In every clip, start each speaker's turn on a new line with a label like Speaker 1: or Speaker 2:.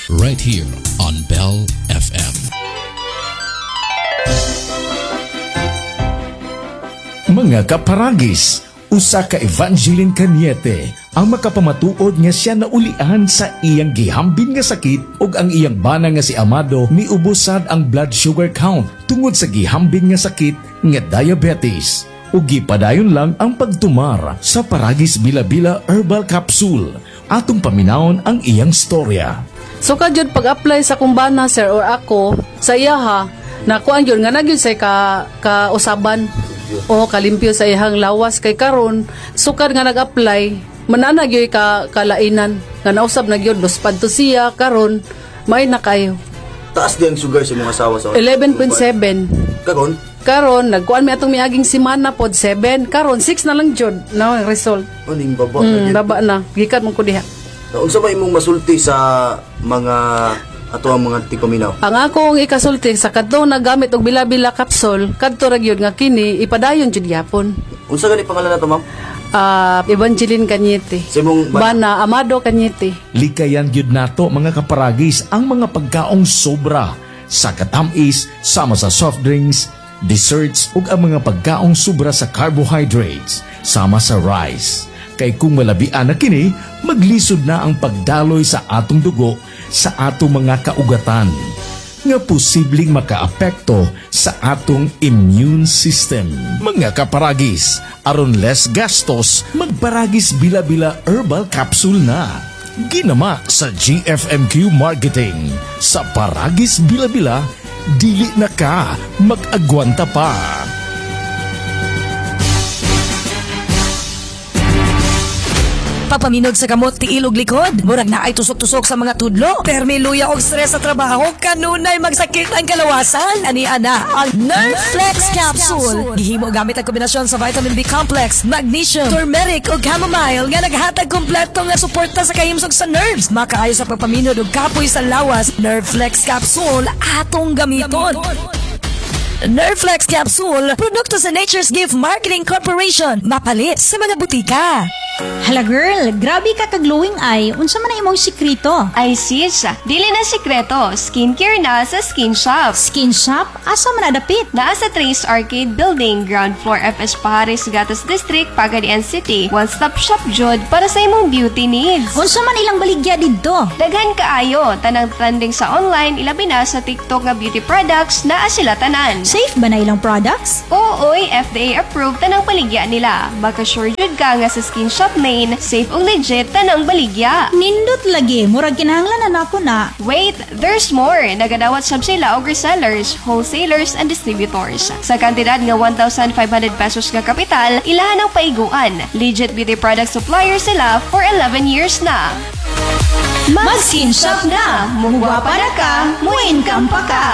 Speaker 1: right here on Bell FM.
Speaker 2: Mga kaparagis, usa ka Evangeline Cañete ang makapamatuod nga siya naulian sa iyang gihambin nga sakit ug ang iyang bana nga si Amado miubusad ang blood sugar count tungod sa gihambin nga sakit nga diabetes. Ug gipadayon lang ang pagtumar sa Paragis Bila-Bila Herbal Capsule. Atong paminawon ang iyang storya.
Speaker 3: So kadyod pag-apply sa kumbana sir or ako sa iya ha, nakuan yun nga nagyud say ka-usaban o kalimpyo sa iyang lawas kay karon sukad nga nag-apply mananag yoy kalainan nga nausab na gyud luspad to siya karon may na kayo.
Speaker 4: Taas di ang sugar sa mga asawa sa
Speaker 3: 11.7. Karon nagkuan mi atong miaging semana pod 7 karon 6 na lang jud na result.
Speaker 4: Aning baba
Speaker 3: baba na gikan mo ko diha.
Speaker 4: Unsa ba imong masulti sa mga ato ang mga tipaminaw?
Speaker 3: Ang akong ikasulti sa kadto nagamit og Bila-Bila capsule kadto ra gyud nga kini ipadayon jud gyapon.
Speaker 4: Unsa gani pangalan nato ma'am?
Speaker 3: Evangeline Cañete.
Speaker 4: Simong
Speaker 3: Bana Amado Cañete.
Speaker 2: Likayan gyud nato mga kaparagis ang mga pagkaong sobra sa katamis sama sa soft drinks, desserts ug ang mga pagkaong sobra sa carbohydrates sama sa rice. Kay kung malabian na kini, maglisod na ang pagdaloy sa atong dugo sa atong mga kaugatan nga posibleng makaapekto sa atong immune system. Mga kaparagis, aron less gastos, magparagis Bila-Bila Herbal Capsule na. Ginama sa GFMQ Marketing. Sa Paragis Bila-Bila, dili na ka mag-agwanta pa.
Speaker 5: Papaminod sa kamot ti ilog likod, murag na ay tusok-tusok sa mga tudlo. Permi luya og stress sa trabaho, kanunay magsakit ang kalawasan. Ani ana ang Nerflex Capsule. Gihimo gamit ang kombinasyon sa vitamin B complex, magnesium, turmeric ug chamomile nga naghatag kompleto nga suporta sa kahimsog sa nerves. Makaayo sa pagpaminod ug kapoy sa lawas. Nerflex Capsule atong gamiton. Nerflex Capsule, produkto sa Nature's Gift Marketing Corporation. Mapalit sa mga butika.
Speaker 6: Hala girl, grabe ka ka-glowing eye. Unsa man na imong sikrito?
Speaker 7: Ay sis, dili na sikreto. Skincare na sa Skin Shop.
Speaker 6: Skin shop? Asa man nadapit?
Speaker 7: Naa sa Trace Arcade Building, ground floor FS Pahares, Gatas District, Pagadian City. One-stop shop jud para sa imong beauty needs.
Speaker 6: Unsa man ilang baligya didto?
Speaker 7: Daghan kaayo, tanang trending sa online, ilabi na sa TikTok nga beauty products, naa sila tanan.
Speaker 6: Safe ba na ilang products?
Speaker 7: Ooy, FDA approved tanang baligya nila. Baka sure jud ka nga sa Skin Shop main, safe ug legit tanang baligya.
Speaker 6: Nindot lagi, murag kinahanglan na nako na.
Speaker 7: Wait, there's more. Nagadawat sab sila og resellers, wholesalers, and distributors. Sa kantidad nga 1,500 pesos nga kapital, ilahan ang paiguan. Legit beauty product supplier sila for 11 years na. Mag-Skin Shop na! Mugwapa na ka, muincome pa ka!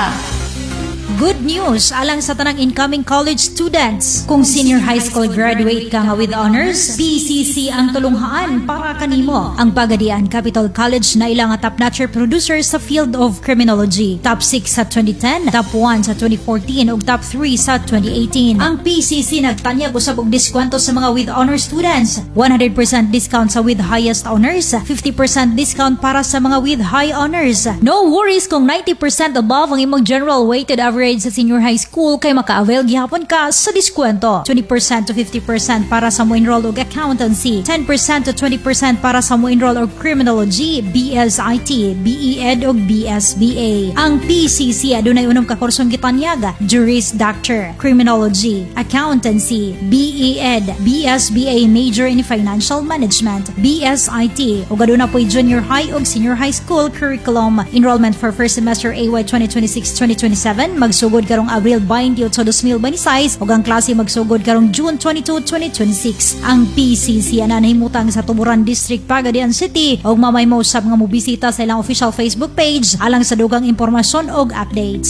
Speaker 6: Good news alang sa tanang incoming college students. Kung senior high school graduate ka nga with honors, BCC ang tulunghaan para kanimo. Ang Pagadian Capital College na ilang top-notcher producers sa field of criminology. Top 6 sa 2010, top 1 sa 2014 ug top 3 sa 2018. Ang PCC nagtanyag usab og diskwento sa mga with honors students. 100% discount sa with highest honors, 50% discount para sa mga with high honors. No worries kung 90% above ang imong general weighted average sa senior high school kay maka-avail gihapon ka sa diskwento. 20% to 50% para sa mo enroll og accountancy, 10% to 20% para sa mo enroll og criminology, BSIT, BE-Ed ug BSBA. Ang PCC adunay unom ka kursong gitanyaga: Juris Doctor, Criminology, Accountancy, BE-Ed, BSBA Major in Financial Management, BSIT ug aduna po'y junior high ug senior high school curriculum. Enrollment for first semester AY 2026-2027 magsugod karong Abril 28 sa 2026 ug ang klase magsugod karong June 22, 2026. Ang PCC ana nahimutang sa Tuburan District, Pagadian City ug mamay mo usab nga mobisita sa ilang official Facebook page alang sa dugang impormasyon ug updates.